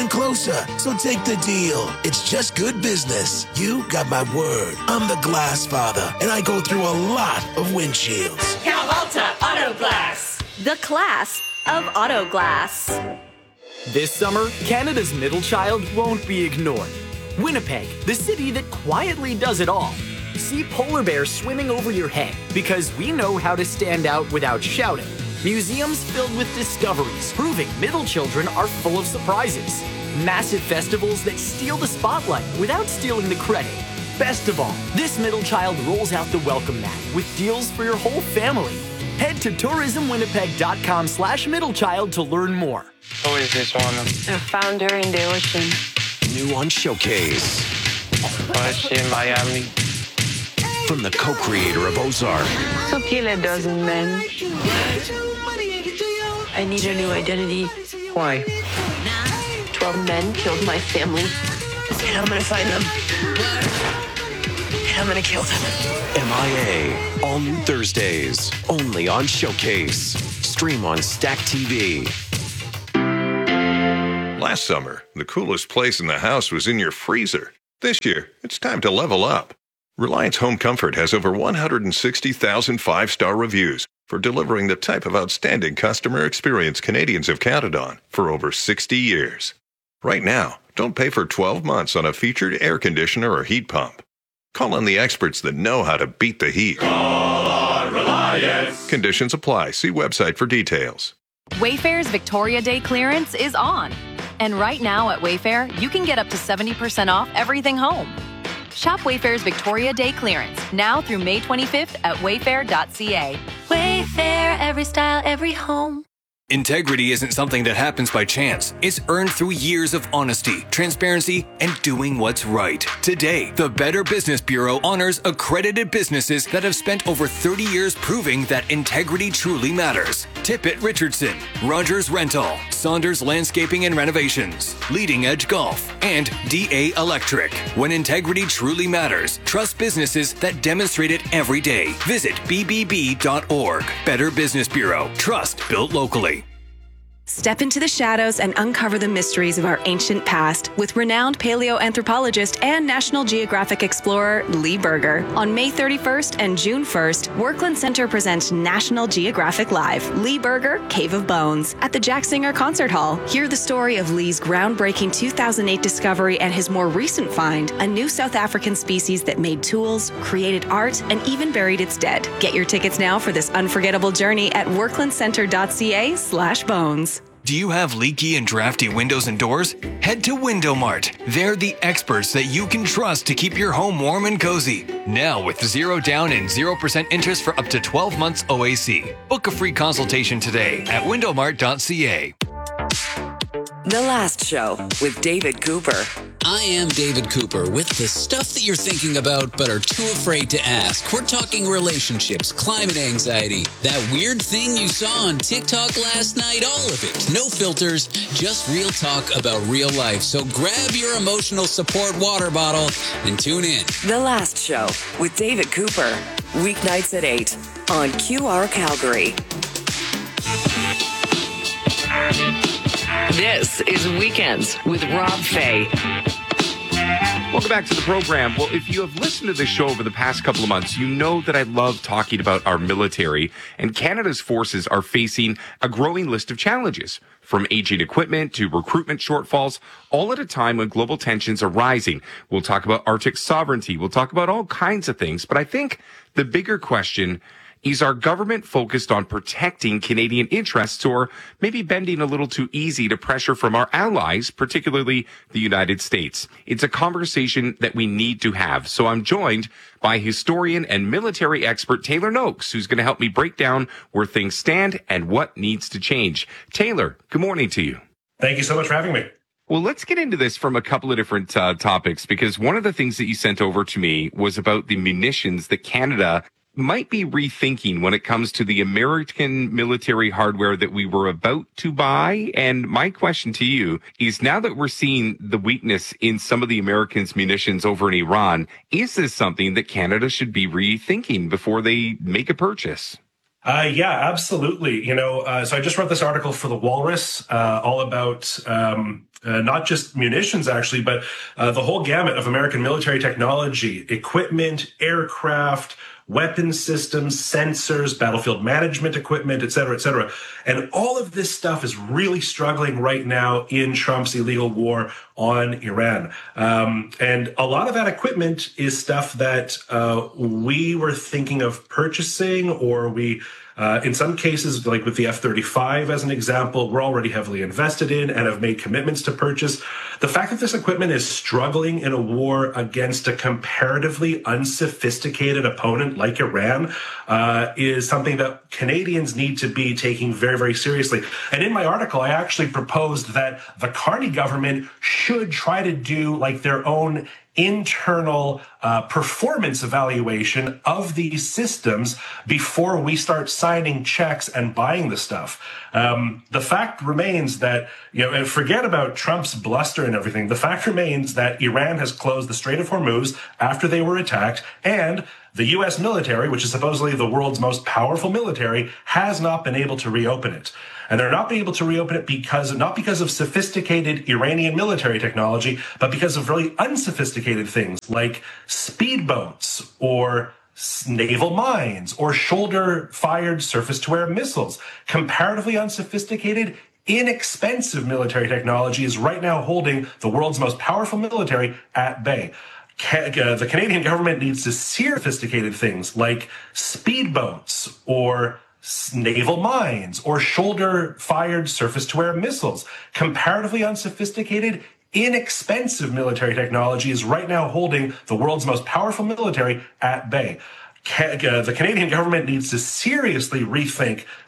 even closer. So take the deal. It's just good business. You got my word. I'm the Glass Father, and I go through a lot of windshields. Cal Alta Auto Glass. The class of auto glass. This summer, Canada's middle child won't be ignored. Winnipeg, the city that quietly does it all. See polar bears swimming over your head because we know how to stand out without shouting. Museums filled with discoveries proving middle children are full of surprises. Massive festivals that steal the spotlight without stealing the credit. Best of all, this middle child rolls out the welcome mat with deals for your whole family. Head to tourismwinnipeg.com/middlechild to learn more. Who is this one? I found her in the ocean. New on Showcase. Was she in Miami? From the co-creator of Ozark. So kill a dozen men. I need a new identity. Why? 12 men killed my family. And I'm gonna find them. And I'm gonna kill them. MIA. All new Thursdays. Only on Showcase. Stream on Stack TV. Last summer, the coolest place in the house was in your freezer. This year, it's time to level up. Reliance Home Comfort has over 160,000 five-star reviews for delivering the type of outstanding customer experience Canadians have counted on for over 60 years. Right now, don't pay for 12 months on a featured air conditioner or heat pump. Call on the experts that know how to beat the heat. Call on Reliance. Conditions apply. See website for details. Wayfair's Victoria Day clearance is on. And right now at Wayfair, you can get up to 70% off everything home. Shop Wayfair's Victoria Day clearance now through May 25th at wayfair.ca. Wayfair, every style, every home. Integrity isn't something that happens by chance. It's earned through years of honesty, transparency, and doing what's right. Today, the Better Business Bureau honors accredited businesses that have spent over 30 years proving that integrity truly matters. Tippett Richardson, Rogers Rental, Saunders Landscaping and Renovations, Leading Edge Golf, and DA Electric. When integrity truly matters, trust businesses that demonstrate it every day. Visit bbb.org. Better Business Bureau. Trust built locally. Step into the shadows and uncover the mysteries of our ancient past with renowned paleoanthropologist and National Geographic explorer Lee Berger. On May 31st and June 1st, Workland Center presents National Geographic Live, Lee Berger, Cave of Bones, at the Jack Singer Concert Hall. Hear the story of Lee's groundbreaking 2008 discovery and his more recent find, a new South African species that made tools, created art, and even buried its dead. Get your tickets now for this unforgettable journey at worklandcenter.ca/bones. Do you have leaky and drafty windows and doors? Head to Window Mart. They're the experts that you can trust to keep your home warm and cozy. Now with 0 down and 0% interest for up to 12 months OAC. Book a free consultation today at windowmart.ca. The Last Show with David Cooper. I am David Cooper with the stuff that you're thinking about but are too afraid to ask. We're talking relationships, climate anxiety, that weird thing you saw on TikTok last night, all of it. No filters, just real talk about real life. So grab your emotional support water bottle and tune in. The Last Show with David Cooper. Weeknights at 8 on QR Calgary. This is Weekends with Rob Fay. Welcome back to the program. Well, if you have listened to this show over the past couple of months, you know that I love talking about our military, and Canada's forces are facing a growing list of challenges, from aging equipment to recruitment shortfalls, all at a time when global tensions are rising. We'll talk about Arctic sovereignty. We'll talk about all kinds of things, but I think the bigger question is our government focused on protecting Canadian interests, or maybe bending a little too easy to pressure from our allies, particularly the United States? It's a conversation that we need to have. So I'm joined by historian and military expert Taylor Noakes, who's going to help me break down where things stand and what needs to change. Taylor, good morning to you. Thank you so much for having me. Well, let's get into this from a couple of different topics, because one of the things that you sent over to me was about the munitions that Canada might be rethinking when it comes to the American military hardware that we were about to buy. And my question to you is, now that we're seeing the weakness in some of the Americans' munitions over in Iran, is this something that Canada should be rethinking before they make a purchase? Yeah, absolutely. So I just wrote this article for The Walrus, all about not just munitions, actually, but the whole gamut of American military technology, equipment, aircraft, weapon systems, sensors, battlefield management equipment, et cetera, et cetera. And all of this stuff is really struggling right now in Trump's illegal war on Iran. And a lot of that equipment is stuff that we were thinking of purchasing, or we in some cases, like with the F-35 as an example, we're already heavily invested in and have made commitments to purchase. The fact that this equipment is struggling in a war against a comparatively unsophisticated opponent like Iran is something that Canadians need to be taking very, very seriously. And in my article, I actually proposed that the Carney government should try to do like their own internal performance evaluation of these systems before we start signing checks and buying the stuff. The fact remains that, and forget about Trump's bluster and everything. The fact remains that Iran has closed the Strait of Hormuz after they were attacked, and the U.S. military, which is supposedly the world's most powerful military, has not been able to reopen it. And they're not being able to reopen it not because of sophisticated Iranian military technology, but because of really unsophisticated things like speedboats or naval mines or shoulder-fired surface-to-air missiles. Comparatively unsophisticated, inexpensive military technology is right now holding the world's most powerful military at bay. The Canadian government needs to see sophisticated things like speedboats or naval mines or shoulder-fired surface-to-air missiles. Comparatively unsophisticated, inexpensive military technology is right now holding the world's most powerful military at bay. The Canadian government needs to seriously rethink